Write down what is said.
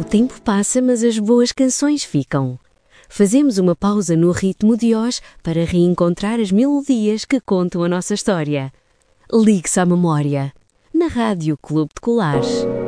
tempo passa, mas as boas canções ficam. Fazemos uma pausa no ritmo de hoje para reencontrar as melodias que contam a nossa história. Ligue-se à memória. Na Rádio Clube de Colares.